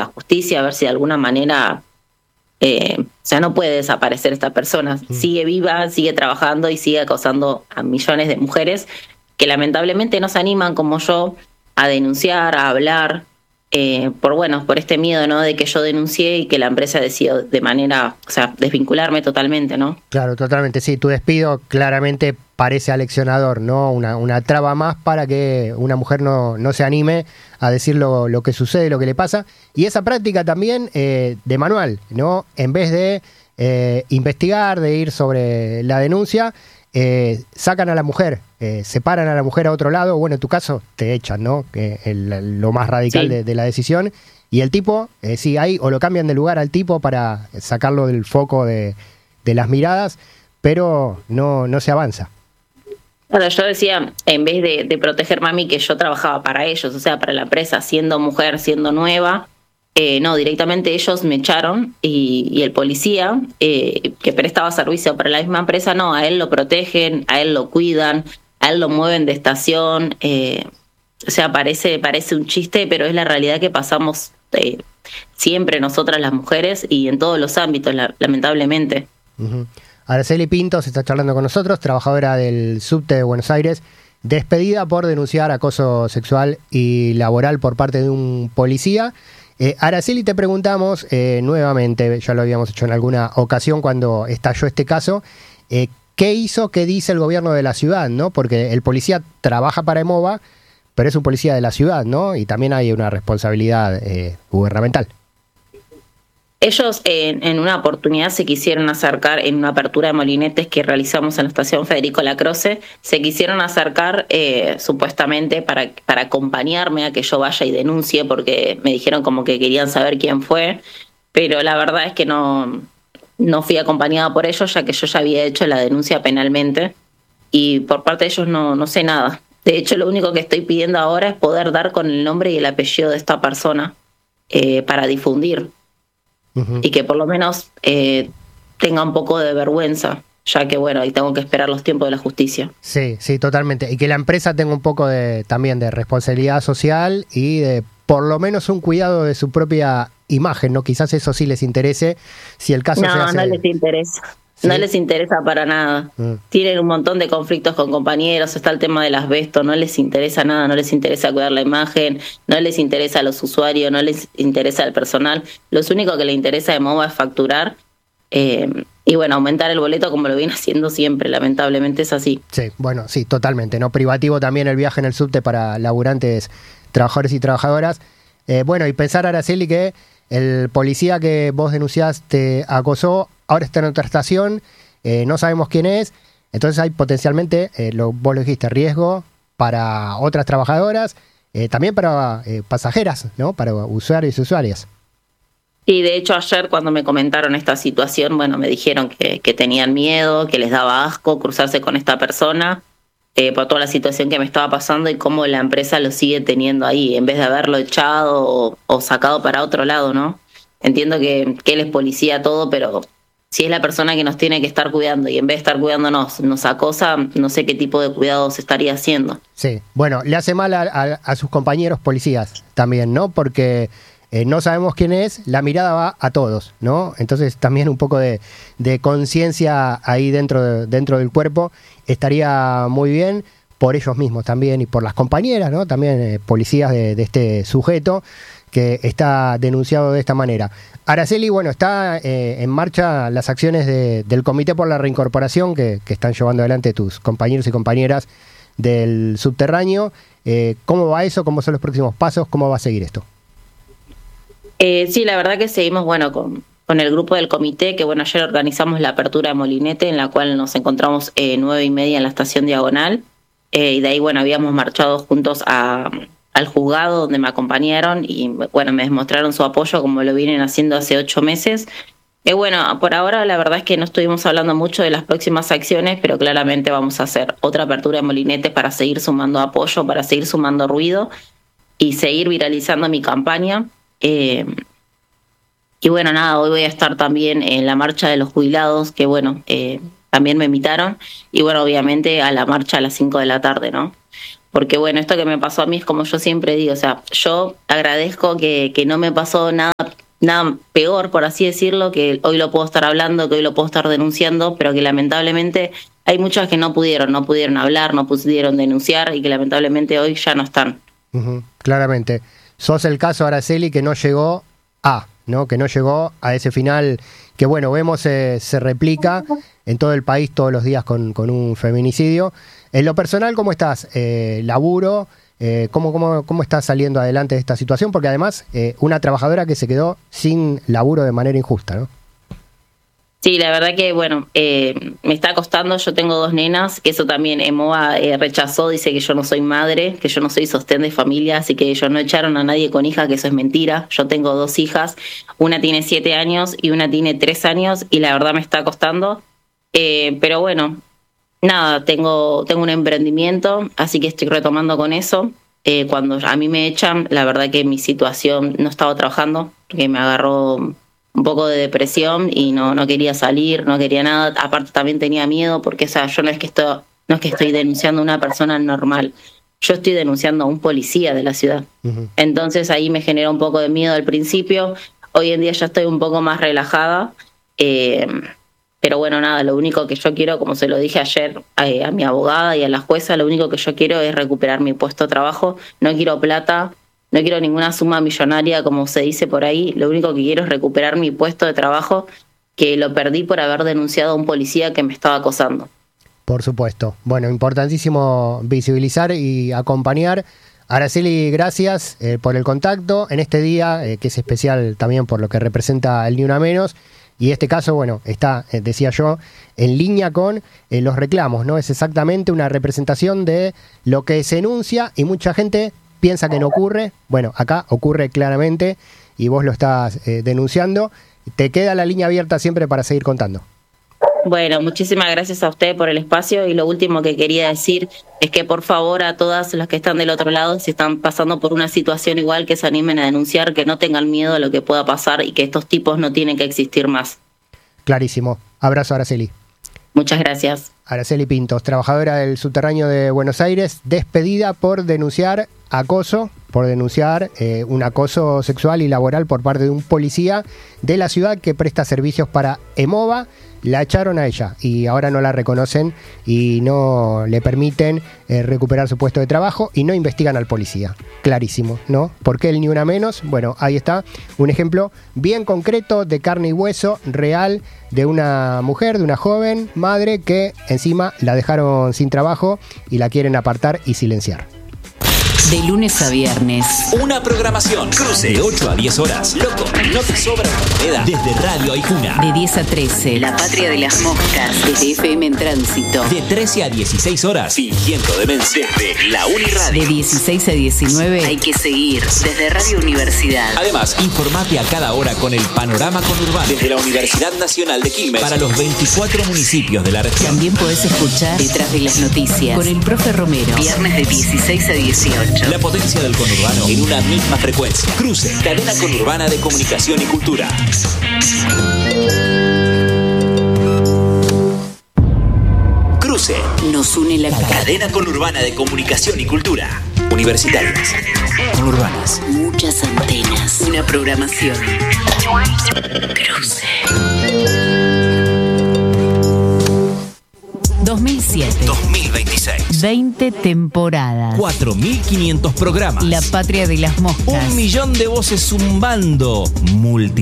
la justicia, a ver si de alguna manera, o sea, no puede desaparecer esta persona. Sigue viva, sigue trabajando y sigue acosando a millones de mujeres que lamentablemente no se animan como yo a denunciar, a hablar, por este miedo, ¿no? De que yo denuncié y que la empresa decidió de manera, o sea, desvincularme totalmente, ¿no? Claro, totalmente, sí. Tu despido claramente parece aleccionador, ¿no? Una traba más para que una mujer no se anime a decir lo que sucede, lo que le pasa. Y esa práctica también de manual, ¿no? En vez de investigar, de ir sobre la denuncia, sacan a la mujer, separan a la mujer a otro lado. Bueno, en tu caso te echan, ¿no? Lo más radical Sí. de la decisión. Y el tipo, sí, ahí o lo cambian de lugar al tipo para sacarlo del foco de las miradas, pero no se avanza. Bueno, yo decía, en vez de protegerme a mí, que yo trabajaba para ellos, o sea, para la empresa, siendo mujer, siendo nueva, no, directamente ellos me echaron y el policía que prestaba servicio para la misma empresa, no, a él lo protegen, a él lo cuidan, a él lo mueven de estación, o sea, parece un chiste, pero es la realidad que pasamos siempre nosotras las mujeres y en todos los ámbitos, lamentablemente. Uh-huh. Araceli Pintos está charlando con nosotros, trabajadora del subte de Buenos Aires, despedida por denunciar acoso sexual y laboral por parte de un policía. Araceli, te preguntamos nuevamente, ya lo habíamos hecho en alguna ocasión cuando estalló este caso, ¿qué hizo, qué dice el gobierno de la ciudad, ¿no? Porque el policía trabaja para EMOVA, pero es un policía de la ciudad, ¿no? Y también hay una responsabilidad gubernamental. Ellos en una oportunidad se quisieron acercar, en una apertura de molinetes que realizamos en la estación Federico Lacroze, se quisieron acercar supuestamente para acompañarme a que yo vaya y denuncie, porque me dijeron como que querían saber quién fue, pero la verdad es que no fui acompañada por ellos, ya que yo ya había hecho la denuncia penalmente y por parte de ellos no sé nada. De hecho, lo único que estoy pidiendo ahora es poder dar con el nombre y el apellido de esta persona para difundir. Uh-huh. Y que por lo menos tenga un poco de vergüenza, ya que bueno, ahí tengo que esperar los tiempos de la justicia. Sí, totalmente. Y que la empresa tenga un poco también de responsabilidad social y de por lo menos un cuidado de su propia imagen, ¿no? Quizás eso sí les interese, si el caso se hace... No les interesa. ¿Sí? No les interesa para nada. Tienen un montón de conflictos con compañeros, está el tema del asbesto, no les interesa nada, no les interesa cuidar la imagen, no les interesa a los usuarios, no les interesa al personal. Lo único que les interesa de EMOVA es facturar y bueno, aumentar el boleto como lo viene haciendo siempre, lamentablemente es así. Sí, bueno, sí, totalmente, ¿no? Privativo también el viaje en el subte para laburantes, trabajadores y trabajadoras. Bueno, y pensar, Araceli, que el policía que vos denunciaste acosó, ahora está en otra estación, no sabemos quién es, entonces hay potencialmente, vos lo dijiste, riesgo para otras trabajadoras, también para pasajeras, ¿no? Para usuarios y usuarias. Y de hecho ayer cuando me comentaron esta situación, bueno, me dijeron que tenían miedo, que les daba asco cruzarse con esta persona, por toda la situación que me estaba pasando y cómo la empresa lo sigue teniendo ahí, en vez de haberlo echado o sacado para otro lado, ¿no? Entiendo que él es policía, todo, pero si es la persona que nos tiene que estar cuidando y en vez de estar cuidándonos nos acosa, no sé qué tipo de cuidados estaría haciendo. Sí, bueno, le hace mal a sus compañeros policías también, ¿no? Porque no sabemos quién es, la mirada va a todos, ¿no? Entonces también un poco de conciencia ahí dentro del cuerpo estaría muy bien por ellos mismos también y por las compañeras, ¿no? También policías de este sujeto que está denunciado de esta manera. Araceli, bueno, está en marcha las acciones del Comité por la Reincorporación que están llevando adelante tus compañeros y compañeras del subterráneo. ¿Cómo va eso? ¿Cómo son los próximos pasos? ¿Cómo va a seguir esto? Sí, la verdad que seguimos, bueno, con el grupo del comité, que bueno, ayer organizamos la apertura de Molinete, en la cual nos encontramos 9:30 en la estación Diagonal, y de ahí, bueno, habíamos marchado juntos al juzgado donde me acompañaron y, bueno, me demostraron su apoyo como lo vienen haciendo hace 8 meses. Bueno, por ahora la verdad es que no estuvimos hablando mucho de las próximas acciones, pero claramente vamos a hacer otra apertura de Molinete para seguir sumando apoyo, para seguir sumando ruido y seguir viralizando mi campaña. Y bueno, nada, hoy voy a estar también en la marcha de los jubilados, que bueno, también me invitaron, y bueno, obviamente a la marcha a las 5 de la tarde, ¿no? porque bueno, esto que me pasó a mí es como yo siempre digo, o sea, yo agradezco que no me pasó nada peor, por así decirlo, que hoy lo puedo estar hablando, que hoy lo puedo estar denunciando, pero que lamentablemente hay muchas que no pudieron hablar, no pudieron denunciar y que lamentablemente hoy ya no están. Claramente. Sos el caso, Araceli, que no llegó ¿no? Que no llegó a ese final que, bueno, vemos se replica en todo el país todos los días con un feminicidio. En lo personal, ¿cómo estás? Laburo, ¿cómo estás saliendo adelante de esta situación? Porque además, una trabajadora que se quedó sin laburo de manera injusta, ¿no? Sí, la verdad que, bueno, me está costando. Yo tengo 2 nenas, que eso también EMOVA rechazó, dice que yo no soy madre, que yo no soy sostén de familia, así que ellos no echaron a nadie con hija, que eso es mentira. Yo tengo 2 hijas, una tiene 7 años y una tiene 3 años, y la verdad me está costando. Pero bueno, nada, tengo un emprendimiento, así que estoy retomando con eso. Cuando a mí me echan, la verdad que mi situación, no estaba trabajando, porque me agarró un poco de depresión y no quería salir, no quería nada. Aparte también tenía miedo porque, o sea, yo no es que estoy denunciando a una persona normal, yo estoy denunciando a un policía de la ciudad. Entonces ahí me generó un poco de miedo al principio. Hoy en día ya estoy un poco más relajada, pero bueno, nada, lo único que yo quiero, como se lo dije ayer a mi abogada y a la jueza, lo único que yo quiero es recuperar mi puesto de trabajo. No quiero plata, no quiero ninguna suma millonaria, como se dice por ahí. Lo único que quiero es recuperar mi puesto de trabajo, que lo perdí por haber denunciado a un policía que me estaba acosando. Por supuesto. Bueno, importantísimo visibilizar y acompañar. Araceli, gracias por el contacto en este día, que es especial también por lo que representa el Ni Una Menos. Y este caso, bueno, está, decía yo, en línea con los reclamos, ¿no? Es exactamente una representación de lo que se enuncia y mucha gente piensa que no ocurre. Bueno, acá ocurre claramente y vos lo estás denunciando. Te queda la línea abierta siempre para seguir contando. Bueno, muchísimas gracias a usted por el espacio, y lo último que quería decir es que por favor a todas las que están del otro lado, si están pasando por una situación igual, que se animen a denunciar, que no tengan miedo a lo que pueda pasar y que estos tipos no tienen que existir más. Clarísimo. Abrazo, Araceli. Muchas gracias. Araceli Pintos, trabajadora del subterráneo de Buenos Aires, despedida por denunciar acoso, un acoso sexual y laboral por parte de un policía de la ciudad que presta servicios para EMOVA. La echaron a ella y ahora no la reconocen y no le permiten recuperar su puesto de trabajo y no investigan al policía. Clarísimo, ¿no? ¿Por qué el Ni Una Menos? Bueno, ahí está un ejemplo bien concreto de carne y hueso real de una mujer, de una joven madre que encima la dejaron sin trabajo y la quieren apartar y silenciar. De lunes a viernes. Una programación. Cruce de 8 a 10 horas. Loco, no te sobra moneda. Desde Radio Aijuna. De 10 a 13. La Patria de las Moscas. Desde FM en Tránsito. De 13 a 16 horas. Fingiendo demencia. Desde la Uniradio. De 16 a 19. Hay que seguir. Desde Radio Universidad. Además, informate a cada hora con el panorama conurbano. Desde la Universidad Nacional de Quilmes. Para los 24 municipios de la región. También podés escuchar Detrás de las Noticias. Con el profe Romero. Viernes de 16 a 18. La potencia del conurbano en una misma frecuencia. Cruce, cadena conurbana de comunicación y cultura. Cruce. Nos une la cadena conurbana de comunicación y cultura. Universitarias. Conurbanas. Muchas antenas. Una programación. Cruce. 2007. 2026. 20 temporadas. 4.500 programas. La Patria de las Moscas. 1 millón de voces zumbando.